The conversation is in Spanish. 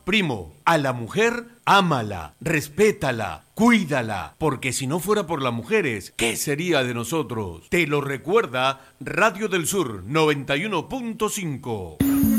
Primo, a la mujer, ámala, respétala, cuídala, porque si no fuera por las mujeres, ¿qué sería de nosotros? Te lo recuerda Radio del Sur 91.5.